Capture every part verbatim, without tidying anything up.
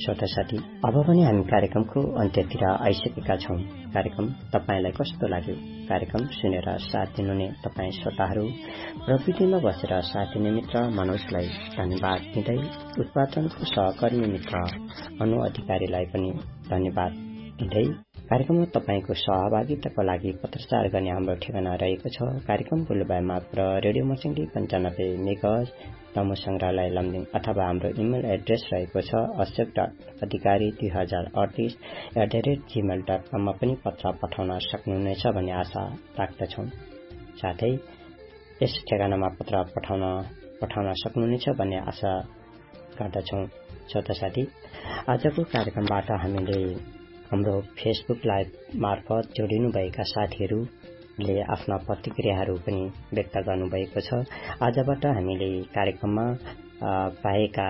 श्रोता साथी, अब पनि हामी कार्यक्रमको अन्त्यतिर आइसकेका छौं। कार्यक्रम तपाईलाई कस्तो लाग्यो? कार्यक्रम सुनेर साथ दिनुहुने तपाई श्रोताहरू, प्रविधिमा बसेर साथ दिने मित्र मनोजलाई धन्यवाद दिँदै उत्पादनको सहकर्मी मित्र अनु अधिकारीलाई पनि धन्यवाद दिँदै कार्यक्रममा तपाईको सहभागिताको लागि पत्रचार गर्ने हाम्रो ठेगाना रहेको छ कार्यक्रम बुलुबाई मात्र रेडियो मसिङडी पन्चानब्बे मेगाहर्ज तमु संग्रहालय लमदिङ अथवा हाम्रो इमेल एड्रेस रहेको छ अशोक डट अधिकारी दुई हजार अडतिस at the rate Gmail dot कममा पनि पत्र पठाउन सक्नुहुनेछ भन्ने आशा राख्दछौं। साथै यस ठेगानामा पत्र पठाउन पठाउन सक्नुहुनेछ भन्ने आशा गर्दछौं। श्रोता साथी, आजको कार्यक्रमबाट हामीले हाम्रो फेसबुक लाइभ मार्फत जोडिनुभएका साथीहरूले आफ्ना प्रतिक्रियाहरू पनि व्यक्त गर्नुभएको छ। आजबाट हामीले कार्यक्रममा पाएका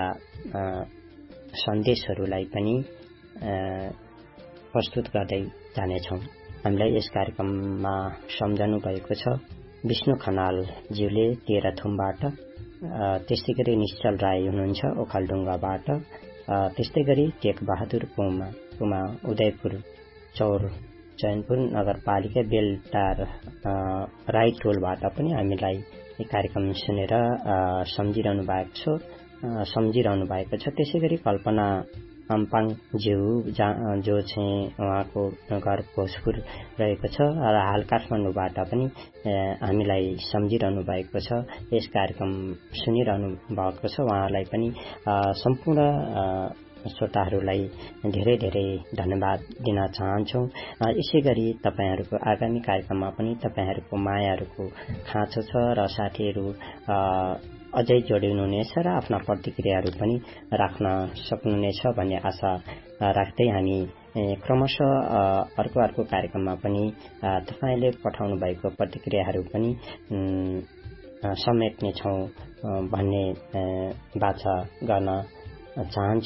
सन्देशहरूलाई पनि प्रस्तुत गर्दै जानेछौं। हामीलाई यस कार्यक्रममा सम्झनु भएको छ विष्णु खनाल ज्यूले तेह्रथुमबाट, त्यस्तै गरी निश्चल राई हुनुहुन्छ ओखलढुङ्गाबाट, त्यस्तै गरी टेक बहादुर पुमा पुमा उदयपुर चौर चैनपुर नगरपालिका बेलटार राई टोलबाट पनि हामीलाई यो कार्यक्रम सुनेर सम्झिरहनु भएको छ सम्झिरहनु भएको छ। त्यसै गरी कल्पना अम्पाङ ज्यू जो चाहिँ उहाँको घर भोजपुर रहेको छ र हाल काठमाडौँबाट पनि हामीलाई सम्झिरहनु भएको छ, यस कार्यक्रम सुनिरहनु भएको छ। उहाँलाई पनि सम्पूर्ण श्रोताहरूलाई धेरै धेरै धन्यवाद दिन चाहन्छौं। यसै गरी तपाईहरूको आगामी कार्यक्रममा पनि तपाईहरूको मायाहरूको खाँचो छ र साथीहरू अझै जोडिनुहुनेछ र आफ्ना प्रतिक्रियाहरू पनि राख्न सक्नुहुनेछ भन्ने आशा राख्दै हामी क्रमशः अर्को अर्को कार्यक्रममा पनि तपाईले पठाउनु भएको प्रतिक्रियाहरू पनि समेट्नेछौं भन्ने बाचा गर्न चाहन्छु।